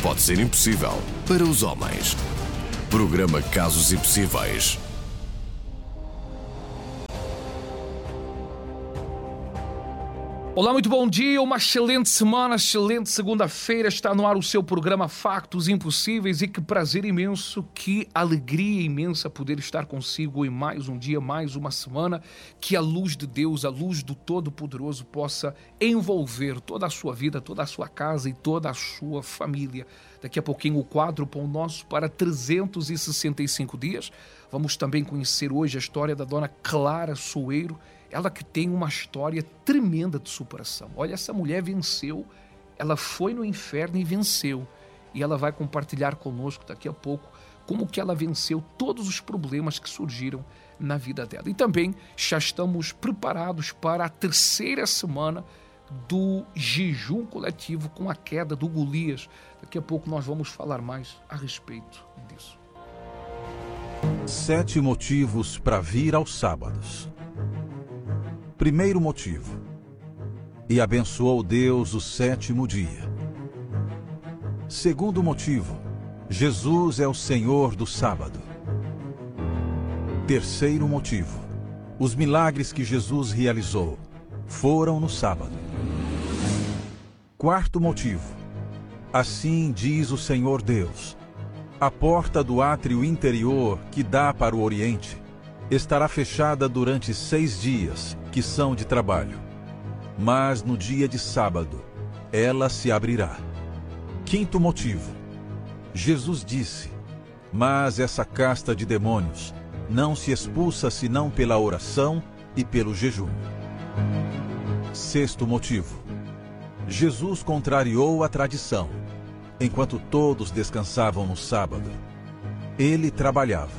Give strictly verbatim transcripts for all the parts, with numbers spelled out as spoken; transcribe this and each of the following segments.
pode ser impossível para os homens. Programa Casos Impossíveis. Olá, muito bom dia, uma excelente semana, excelente segunda-feira. Está no ar o seu programa Factos Impossíveis e que prazer imenso, que alegria imensa poder estar consigo em mais um dia, mais uma semana. Que a luz de Deus, a luz do Todo-Poderoso possa envolver toda a sua vida, toda a sua casa e toda a sua família. Daqui a pouquinho o quadro Pão Nosso para trezentos e sessenta e cinco dias. Vamos também conhecer hoje a história da dona Clara Soeiro. Ela que tem uma história tremenda de superação. Olha, essa mulher venceu, ela foi no inferno e venceu. E ela vai compartilhar conosco daqui a pouco como que ela venceu todos os problemas que surgiram na vida dela. E também já estamos preparados para a terceira semana do jejum coletivo com a queda do Golias. Daqui a pouco nós vamos falar mais a respeito disso. Sete motivos para vir aos sábados. Primeiro motivo: e abençoou Deus o sétimo dia. Segundo motivo: Jesus é o Senhor do sábado. Terceiro motivo: os milagres que Jesus realizou foram no sábado. Quarto motivo: assim diz o Senhor Deus: a porta do átrio interior que dá para o Oriente estará fechada durante seis dias, que são de trabalho. Mas no dia de sábado, ela se abrirá. Quinto motivo: Jesus disse: mas essa casta de demônios não se expulsa senão pela oração e pelo jejum. Sexto motivo: Jesus contrariou a tradição. Enquanto todos descansavam no sábado, ele trabalhava.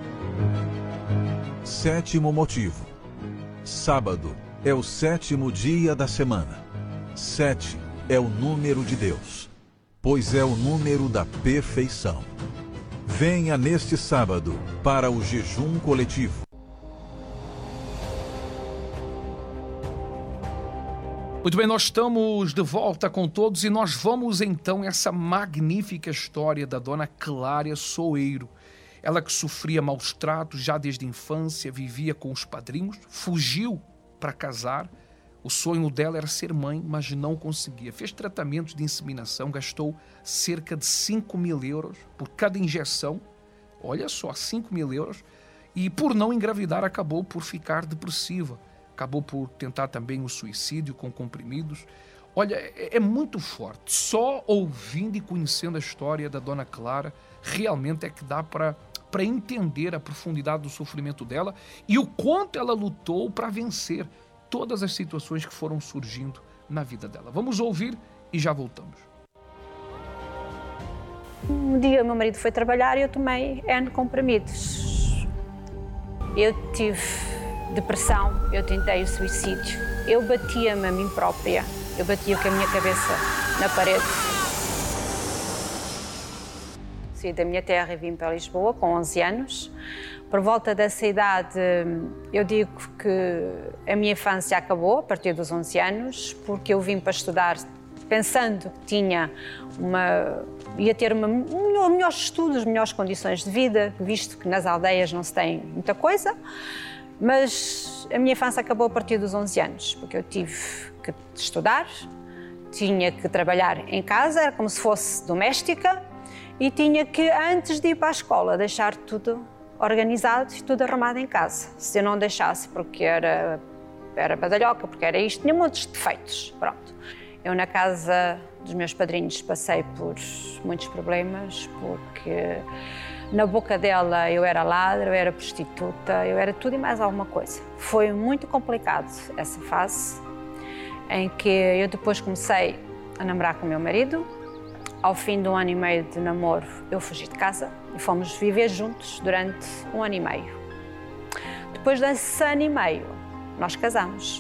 Sétimo motivo: sábado é o sétimo dia da semana. Sete é o número de Deus, pois é o número da perfeição. Venha neste sábado para o jejum coletivo. Muito bem, nós estamos de volta com todos e nós vamos então essa magnífica história da dona Clara Soeiro. Ela que sofria maus tratos já desde a infância, vivia com os padrinhos, fugiu para casar. O sonho dela era ser mãe, mas não conseguia. Fez tratamentos de inseminação, gastou cerca de cinco mil euros por cada injeção. Olha só, cinco mil euros. E por não engravidar, acabou por ficar depressiva. Acabou por tentar também o suicídio com comprimidos. Olha, é, é muito forte. Só ouvindo e conhecendo a história da dona Clara, realmente é que dá para para entender a profundidade do sofrimento dela e o quanto ela lutou para vencer todas as situações que foram surgindo na vida dela. Vamos ouvir e já voltamos. Um dia o meu marido foi trabalhar e eu tomei N comprimidos. Eu tive depressão, eu tentei o suicídio, eu batia-me a mim própria, eu batia com a minha cabeça na parede. Saí da minha terra e vim para Lisboa com onze anos. Por volta dessa idade, eu digo que a minha infância acabou a partir dos onze anos, porque eu vim para estudar pensando que tinha uma, ia ter uma, um, melhores estudos, melhores condições de vida, visto que nas aldeias não se tem muita coisa. Mas a minha infância acabou a partir dos onze anos, porque eu tive que estudar, tinha que trabalhar em casa, era como se fosse doméstica, e tinha que, antes de ir para a escola, deixar tudo organizado e tudo arrumado em casa. Se eu não deixasse, porque era, era badalhoca, porque era isto, tinha muitos defeitos, pronto. Eu, na casa dos meus padrinhos, passei por muitos problemas, porque na boca dela eu era ladra, eu era prostituta, eu era tudo e mais alguma coisa. Foi muito complicado essa fase, em que eu depois comecei a namorar com o meu marido. Ao fim de um ano e meio de namoro, eu fugi de casa e fomos viver juntos durante um ano e meio. Depois desse ano e meio, nós casamos.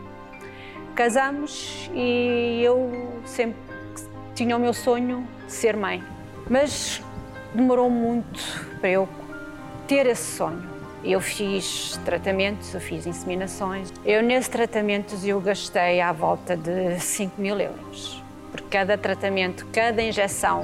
Casamos e eu sempre tinha o meu sonho de ser mãe. Mas demorou muito para eu ter esse sonho. Eu fiz tratamentos, eu fiz inseminações. Eu, nesse tratamento, eu gastei à volta de cinco mil euros. Por cada tratamento, cada injeção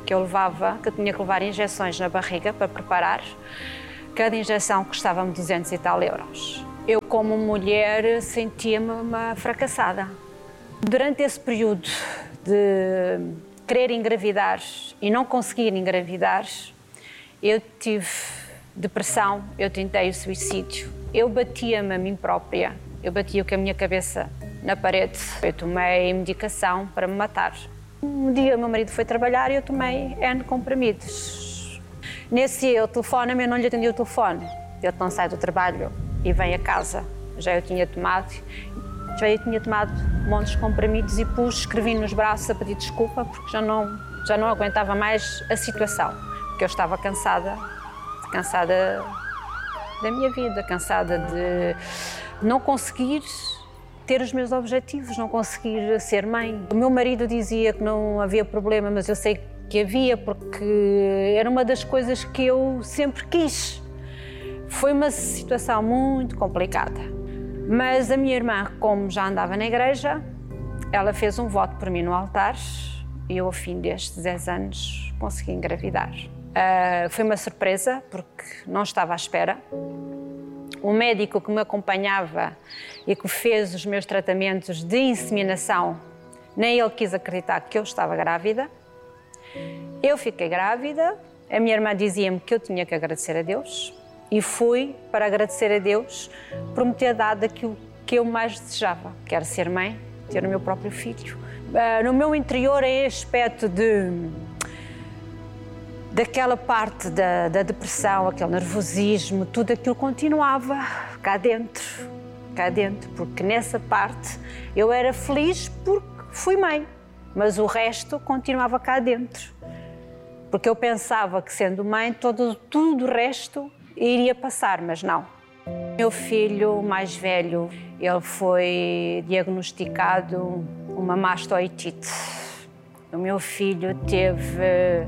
que eu levava, que eu tinha que levar injeções na barriga para preparar. Cada injeção custava-me duzentos e tal euros. Eu, como mulher, sentia-me uma fracassada. Durante esse período de querer engravidar e não conseguir engravidar, eu tive depressão, eu tentei o suicídio. Eu batia-me a mim própria, eu batia com a minha cabeça na parede. Eu tomei medicação para me matar. Um dia o meu marido foi trabalhar e eu tomei N comprimidos. Nesse dia ele telefona-me, eu não lhe atendi o telefone. Ele não sai do trabalho e vem a casa. Já eu tinha tomado, já eu tinha tomado montes de comprimidos e pus, escrevi nos braços a pedir desculpa porque já não, já não aguentava mais a situação. Porque eu estava cansada, cansada da minha vida, cansada de não conseguir ter os meus objetivos, não conseguir ser mãe. O meu marido dizia que não havia problema, mas eu sei que havia porque era uma das coisas que eu sempre quis. Foi uma situação muito complicada. Mas a minha irmã, como já andava na igreja, ela fez um voto por mim no altar e eu, ao fim destes dez anos, consegui engravidar. Uh, foi uma surpresa, porque não estava à espera. O médico que me acompanhava e que fez os meus tratamentos de inseminação, nem ele quis acreditar que eu estava grávida. Eu fiquei grávida, a minha irmã dizia-me que eu tinha que agradecer a Deus e fui para agradecer a Deus por me ter dado aquilo que eu mais desejava, que era ser mãe, ter o meu próprio filho. Uh, no meu interior, em aspecto de... daquela parte da, da depressão, aquele nervosismo, tudo aquilo continuava cá dentro, cá dentro, porque nessa parte eu era feliz porque fui mãe, mas o resto continuava cá dentro, porque eu pensava que sendo mãe todo, tudo o resto iria passar, mas não. Meu filho mais velho, ele foi diagnosticado uma mastoidite. O meu filho teve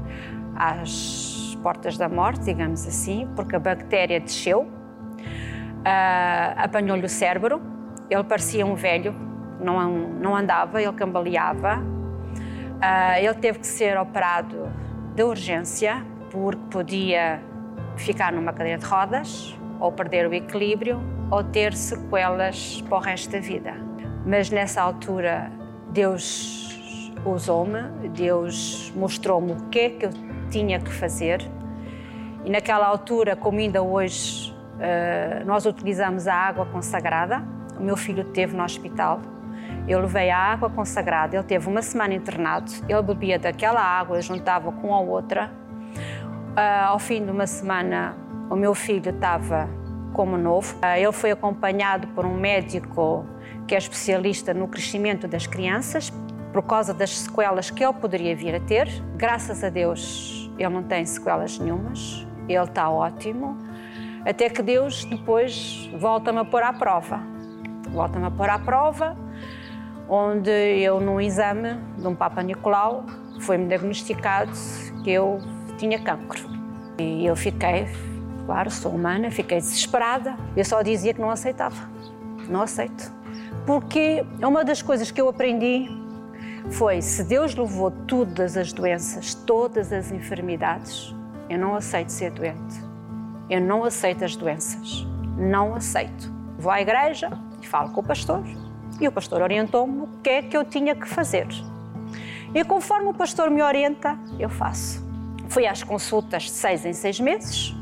às portas da morte, digamos assim, porque a bactéria desceu, uh, apanhou-lhe o cérebro, ele parecia um velho, não, não andava, ele cambaleava. Uh, ele teve que ser operado de urgência, porque podia ficar numa cadeira de rodas, ou perder o equilíbrio, ou ter sequelas para o resto da vida. Mas nessa altura, Deus usou-me, Deus mostrou-me o que é que eu tinha que fazer. E naquela altura, como ainda hoje, nós utilizamos a água consagrada. O meu filho esteve no hospital, eu levei a água consagrada, ele teve uma semana internado, ele bebia daquela água, juntava com a outra. Ao fim de uma semana, o meu filho estava como novo. Ele foi acompanhado por um médico que é especialista no crescimento das crianças, por causa das sequelas que ele poderia vir a ter. Graças a Deus, ele não tem sequelas nenhumas, ele está ótimo, até que Deus depois volta-me a pôr à prova. Volta-me a pôr à prova, onde eu, num exame de um Papa Nicolau, foi-me diagnosticado que eu tinha cancro. E eu fiquei, claro, sou humana, fiquei desesperada. Eu só dizia que não aceitava, não aceito. Porque uma das coisas que eu aprendi foi, se Deus levou todas as doenças, todas as enfermidades, eu não aceito ser doente. Eu não aceito as doenças, não aceito. Vou à igreja e falo com o pastor, e o pastor orientou-me o que é que eu tinha que fazer. E conforme o pastor me orienta, eu faço. Fui às consultas de seis em seis meses,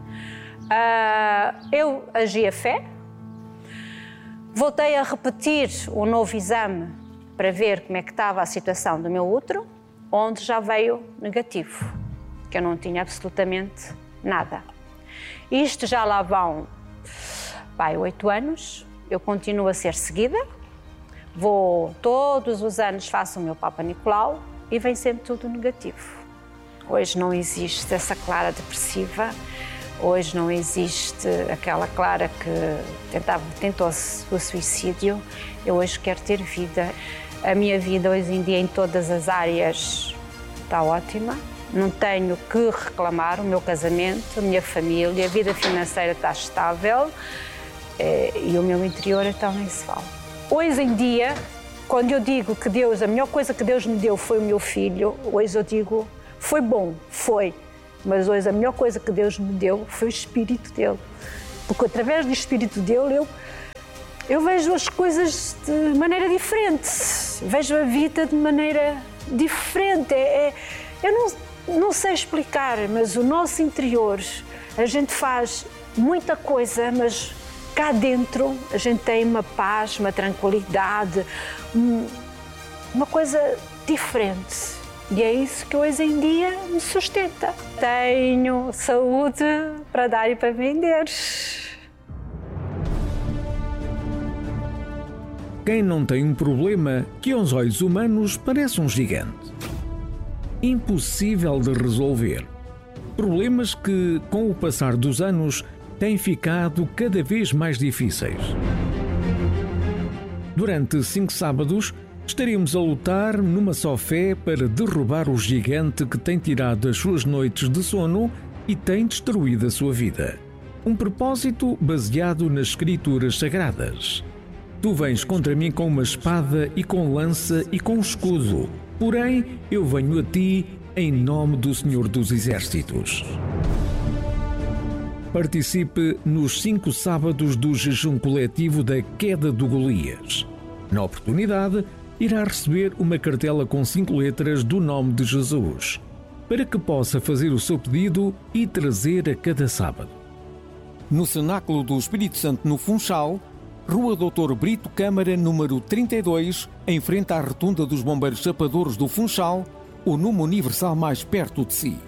uh, eu agi a fé, voltei a repetir o novo exame para ver como é que estava a situação do meu útero, onde já veio negativo, que eu não tinha absolutamente nada. Isto já lá vão, pai, oito anos, eu continuo a ser seguida, vou todos os anos, faço o meu Papa Nicolau e vem sempre tudo negativo. Hoje não existe essa Clara depressiva, hoje não existe aquela Clara que tentava, tentou o suicídio. Eu hoje quero ter vida. A minha vida hoje em dia em todas as áreas está ótima. Não tenho que reclamar o meu casamento, a minha família, a vida financeira está estável e o meu interior então nem se fala. Hoje em dia, quando eu digo que Deus, a melhor coisa que Deus me deu foi o meu filho, hoje eu digo, Foi bom, foi. Mas hoje a melhor coisa que Deus me deu foi o Espírito dele. Porque através do Espírito dele eu, eu vejo as coisas de maneira diferente. Vejo a vida de maneira diferente. É, é, eu não, não sei explicar, mas o nosso interior, a gente faz muita coisa, mas cá dentro a gente tem uma paz, uma tranquilidade, uma coisa diferente. E é isso que hoje em dia me sustenta. Tenho saúde para dar e para vender. Quem não tem um problema que aos olhos humanos parece um gigante. Impossível de resolver. Problemas que, com o passar dos anos, têm ficado cada vez mais difíceis. Durante cinco sábados, estaremos a lutar numa só fé para derrubar o gigante que tem tirado as suas noites de sono e tem destruído a sua vida. Um propósito baseado nas Escrituras Sagradas. Tu vens contra mim com uma espada e com lança e com escudo, porém eu venho a ti em nome do Senhor dos Exércitos. Participe nos cinco sábados do jejum coletivo da queda do Golias. Na oportunidade, irá receber uma cartela com cinco letras do nome de Jesus, para que possa fazer o seu pedido e trazer a cada sábado. No Cenáculo do Espírito Santo no Funchal, Rua doutor Brito Câmara, número trinta e dois, em frente à Rotunda dos Bombeiros Sapadores do Funchal, o número universal mais perto de si.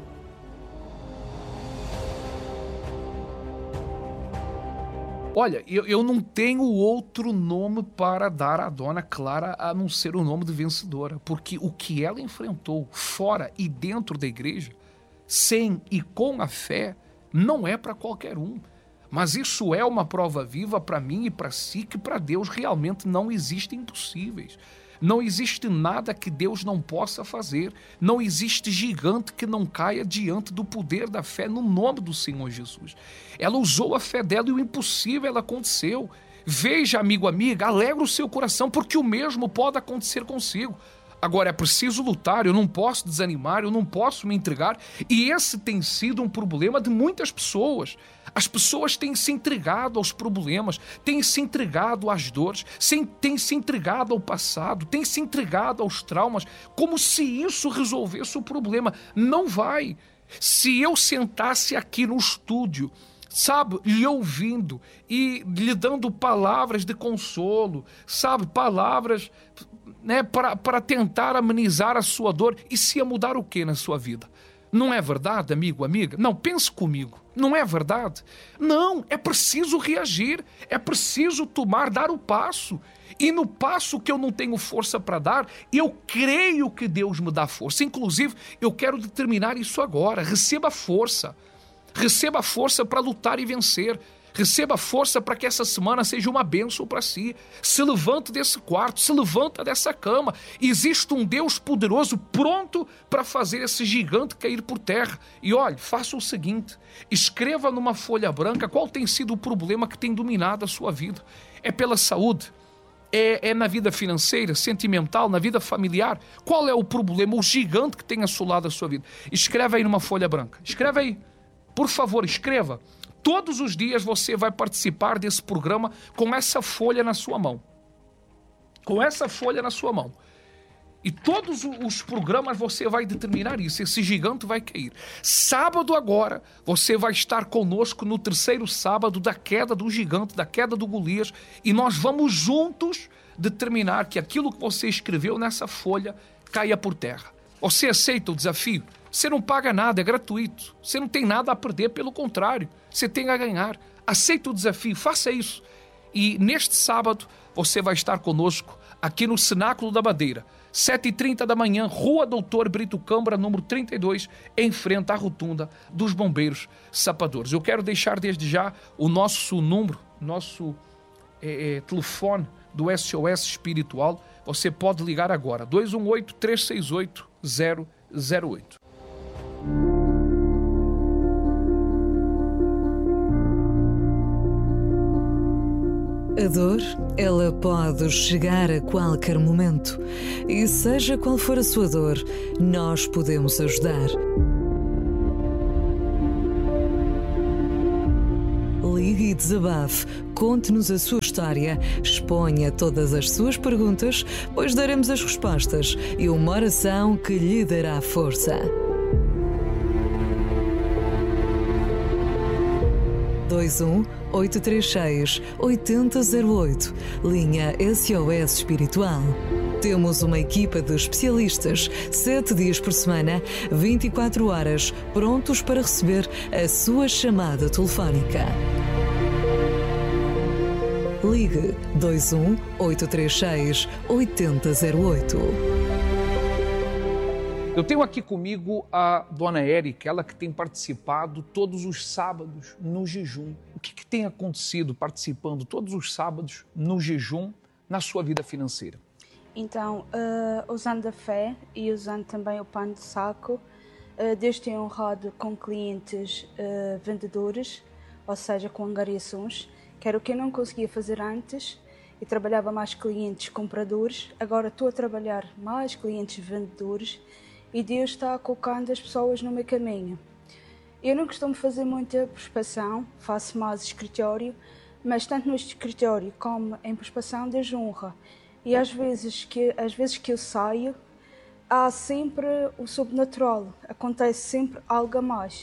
Olha, eu, eu não tenho outro nome para dar à Dona Clara a não ser o nome de vencedora, porque o que ela enfrentou fora e dentro da igreja, sem e com a fé, não é para qualquer um. Mas isso é uma prova viva para mim e para si que para Deus realmente não existem impossíveis. Não existe nada que Deus não possa fazer. Não existe gigante que não caia diante do poder da fé no nome do Senhor Jesus. Ela usou a fé dela e o impossível ela aconteceu. Veja, amigo, amiga, alegra o seu coração porque o mesmo pode acontecer consigo. Agora, é preciso lutar, eu não posso desanimar, eu não posso me entregar. E esse tem sido um problema de muitas pessoas. As pessoas têm se entregado aos problemas, têm se entregado às dores, têm se entregado ao passado, têm se entregado aos traumas, como se isso resolvesse o problema. Não vai. Se eu sentasse aqui no estúdio, sabe, lhe ouvindo e lhe dando palavras de consolo, sabe, palavras... Né, para, para tentar amenizar a sua dor, isso ia mudar o que na sua vida? Não é verdade, amigo, amiga? Não, pense comigo. Não é verdade? Não, é preciso reagir, é preciso tomar, dar o passo. E no passo que eu não tenho força para dar, eu creio que Deus me dá força. Inclusive, eu quero determinar isso agora. Receba força. Receba força para lutar e vencer. Receba força para que essa semana seja uma bênção para si. Se levante desse quarto, se levanta dessa cama. Existe um Deus poderoso pronto para fazer esse gigante cair por terra. E olhe, faça o seguinte, escreva numa folha branca qual tem sido o problema que tem dominado a sua vida. É pela saúde? É, é na vida financeira, sentimental, na vida familiar? Qual é o problema, o gigante que tem assolado a sua vida? Escreve aí numa folha branca. Escreve aí. Por favor, escreva. Todos os dias você vai participar desse programa com essa folha na sua mão. Com essa folha na sua mão. E todos os programas você vai determinar isso. Esse gigante vai cair. Sábado agora, você vai estar conosco no terceiro sábado da queda do gigante, da queda do Golias. E nós vamos juntos determinar que aquilo que você escreveu nessa folha caia por terra. Você aceita o desafio? Você não paga nada, é gratuito. Você não tem nada a perder, pelo contrário. Você tem a ganhar. Aceita o desafio, faça isso. E neste sábado, você vai estar conosco aqui no Cenáculo da Madeira. sete e trinta da manhã, Rua doutor Brito Câmara, número trinta e dois, em frente à Rotunda dos Bombeiros Sapadores. Eu quero deixar desde já o nosso número, nosso é, é, telefone do S O S Espiritual. Você pode ligar agora, dois um oito, três seis oito, zero zero oito. A dor, ela pode chegar a qualquer momento. E seja qual for a sua dor, nós podemos ajudar. Ligue e desabafe, conte-nos a sua história, exponha todas as suas perguntas, pois daremos as respostas e uma oração que lhe dará força. dois um oito três seis oito zero zero oito, linha S O S Espiritual. Temos uma equipa de especialistas, sete dias por semana, vinte e quatro horas, prontos para receber a sua chamada telefónica. Ligue dois um oito três seis oito zero oito. Eu tenho aqui comigo a dona Érica, ela que tem participado todos os sábados no jejum. O que, que tem acontecido participando todos os sábados no jejum na sua vida financeira? Então, uh, usando a fé e usando também o pão de saco, uh, Deus tem honrado com clientes uh, vendedores, ou seja, com angariações, que era o que eu não conseguia fazer antes. Eu trabalhava mais clientes compradores, agora estou a trabalhar mais clientes vendedores e Deus está colocando as pessoas no meu caminho. Eu não costumo fazer muita prospeção, faço mais escritório, mas tanto no escritório como em prospeção Deus honra. E às vezes que, às vezes que eu saio, há sempre o sobrenatural, acontece sempre algo a mais.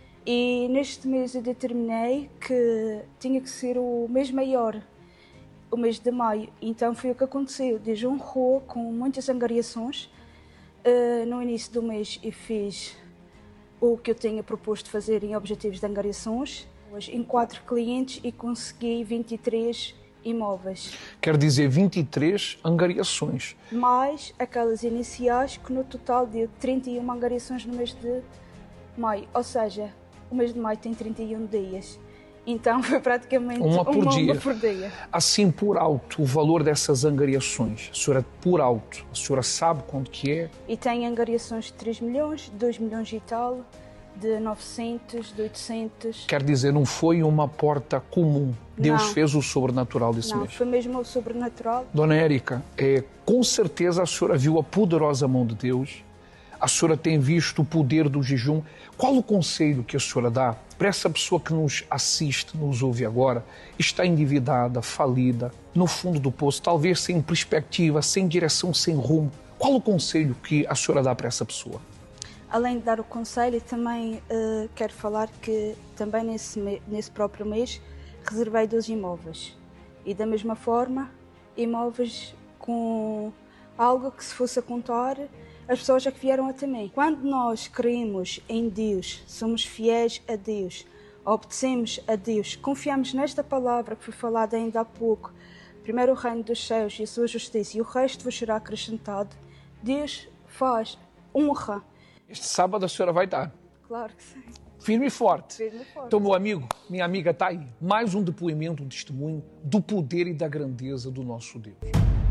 E neste mês eu determinei que tinha que ser o mês maior, o mês de maio. Então foi o que aconteceu, Deus honrou com muitas angariações. Uh, no início do mês eu fiz o que eu tinha proposto fazer em objetivos de angariações, em quatro clientes e consegui vinte e três imóveis. Quer dizer, vinte e três angariações. Mais aquelas iniciais que no total deu trinta e uma angariações no mês de maio. Ou seja, o mês de maio tem trinta e um dias. Então foi praticamente uma por, uma, dia. uma por dia. Assim, por alto, o valor dessas angariações, a senhora, por alto, a senhora sabe quanto que é? E tem angariações de três milhões, dois milhões e tal, de novecentos, de oitocentos. Quer dizer, não foi uma porta comum. Deus Não. fez o sobrenatural desse Não, mês. foi mesmo o sobrenatural. Dona Érica, é, com certeza a senhora viu a poderosa mão de Deus. A senhora tem visto o poder do jejum. Qual o conselho que a senhora dá para essa pessoa que nos assiste, nos ouve agora, está endividada, falida, no fundo do poço, talvez sem perspectiva, sem direção, sem rumo? Qual o conselho que a senhora dá para essa pessoa? Além de dar o conselho, também uh, quero falar que também nesse, nesse próprio mês reservei dois imóveis. E da mesma forma, imóveis com algo que se fosse a contar, as pessoas já que vieram até mim. Quando nós cremos em Deus, somos fiéis a Deus, obedecemos a Deus, confiamos nesta palavra que foi falada ainda há pouco, primeiro o reino dos céus e a sua justiça, e o resto vos será acrescentado, Deus faz, honra. Este sábado a senhora vai estar. Claro que sim. Firme e forte. Firme e forte. Então, meu amigo, minha amiga, está aí. Mais um depoimento, um testemunho do poder e da grandeza do nosso Deus.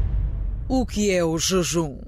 O que é o jejum?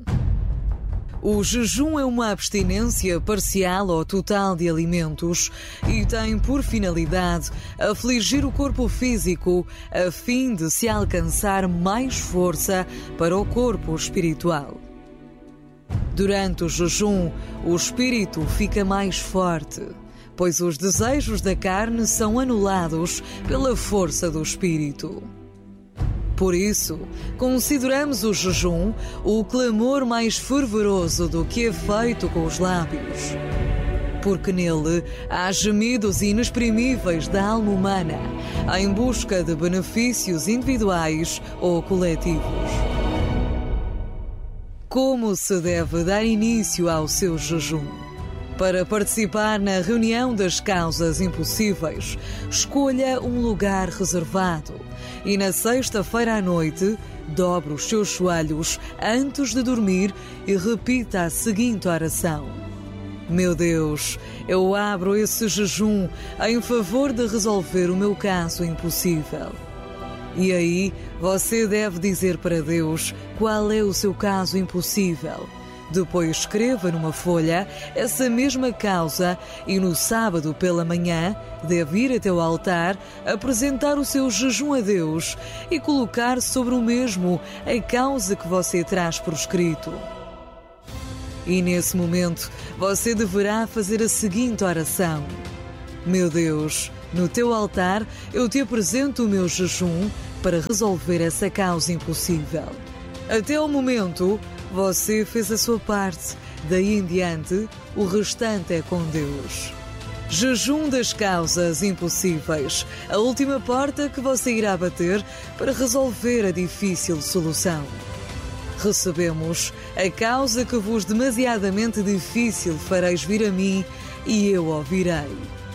O jejum é uma abstinência parcial ou total de alimentos e tem por finalidade afligir o corpo físico a fim de se alcançar mais força para o corpo espiritual. Durante o jejum, o espírito fica mais forte, pois os desejos da carne são anulados pela força do espírito. Por isso, consideramos o jejum o clamor mais fervoroso do que é feito com os lábios. Porque nele há gemidos inexprimíveis da alma humana, em busca de benefícios individuais ou coletivos. Como se deve dar início ao seu jejum? Para participar na reunião das causas impossíveis, escolha um lugar reservado e na sexta-feira à noite, dobre os seus joelhos antes de dormir e repita a seguinte oração: Meu Deus, eu abro esse jejum em favor de resolver o meu caso impossível. E aí, você deve dizer para Deus qual é o seu caso impossível. Depois escreva numa folha essa mesma causa e no sábado pela manhã deve ir até o altar, apresentar o seu jejum a Deus e colocar sobre o mesmo a causa que você traz por escrito. E nesse momento você deverá fazer a seguinte oração: Meu Deus, no teu altar eu te apresento o meu jejum para resolver essa causa impossível. Até o momento, você fez a sua parte. Daí em diante, o restante é com Deus. Jejum das causas impossíveis. A última porta que você irá bater para resolver a difícil solução. Recebemos: a causa que vos demasiadamente difícil fareis vir a mim e eu ouvirei.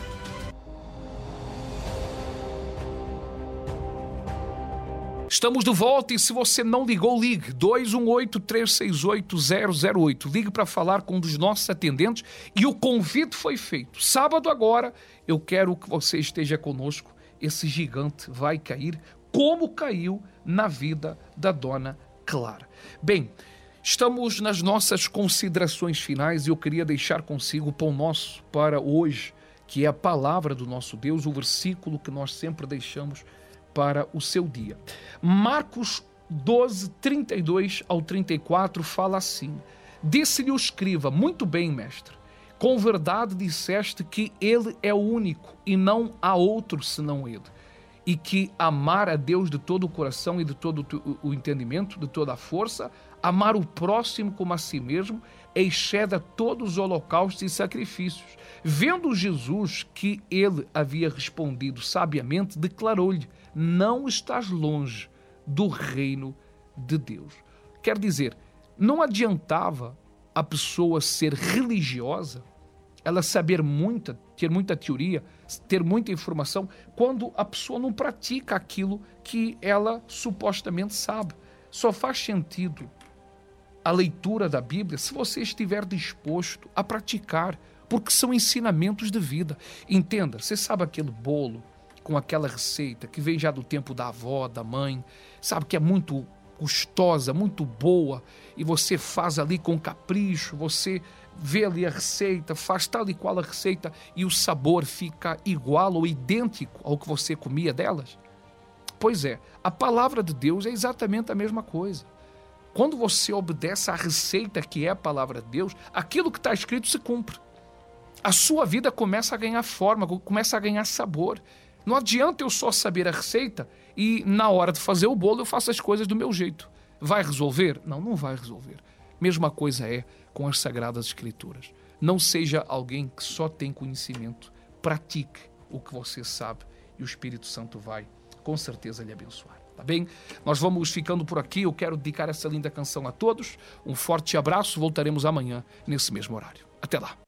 Estamos de volta e se você não ligou, ligue dois um oito, três seis oito, zero zero oito. Ligue para falar com um dos nossos atendentes e o convite foi feito. Sábado agora, eu quero que você esteja conosco. Esse gigante vai cair como caiu na vida da dona Clara. Bem, estamos nas nossas considerações finais e eu queria deixar consigo o pão nosso para hoje, que é a palavra do nosso Deus, o versículo que nós sempre deixamos para o seu dia. Marcos doze, trinta e dois ao trinta e quatro fala assim: Disse-lhe o escriba: Muito bem, mestre, com verdade disseste que ele é o único e não há outro senão ele, e que amar a Deus de todo o coração e de todo o entendimento, de toda a força, amar o próximo como a si mesmo, excede a todos os holocaustos e sacrifícios. Vendo Jesus que ele havia respondido sabiamente, declarou-lhe: Não estás longe do reino de Deus. Quer dizer, não adiantava a pessoa ser religiosa, ela saber muita, ter muita teoria, ter muita informação, quando a pessoa não pratica aquilo que ela supostamente sabe. Só faz sentido a leitura da Bíblia se você estiver disposto a praticar, porque são ensinamentos de vida. Entenda, você sabe aquele bolo com aquela receita que vem já do tempo da avó, da mãe, sabe que é muito gostosa, muito boa, e você faz ali com capricho, você vê ali a receita, faz tal e qual a receita e o sabor fica igual ou idêntico ao que você comia delas? Pois é, a palavra de Deus é exatamente a mesma coisa. Quando você obedece à receita que é a palavra de Deus, aquilo que está escrito se cumpre. A sua vida começa a ganhar forma, começa a ganhar sabor. Não adianta eu só saber a receita e na hora de fazer o bolo eu faço as coisas do meu jeito. Vai resolver? Não, não vai resolver. Mesma coisa é com as Sagradas Escrituras. Não seja alguém que só tem conhecimento. Pratique o que você sabe e o Espírito Santo vai, com certeza, lhe abençoar. Tá bem? Nós vamos ficando por aqui. Eu quero dedicar essa linda canção a todos. Um forte abraço. Voltaremos amanhã nesse mesmo horário. Até lá.